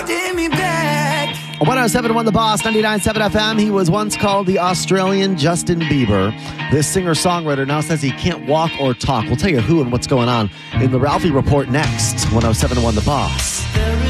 holding me back. 107.1 The Boss, 99.7 FM. He was once called the Australian Justin Bieber. This singer-songwriter now says he can't walk or talk. We'll tell you who and what's going on in the Ralphie Report next. 107.1 The Boss.